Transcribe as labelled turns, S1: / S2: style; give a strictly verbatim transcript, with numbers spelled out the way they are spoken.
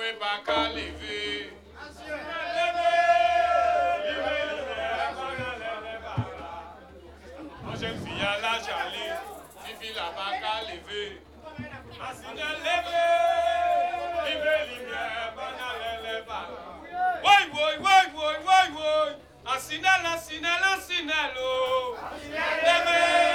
S1: pas qu'à lever. Mon jeune fille à la jalie, Fifi la pas qu'à lever. Asine levé, levé lumière, banale pas. Woy woy woy woy woy woy. Asine la, asine la, asine lo. Levé.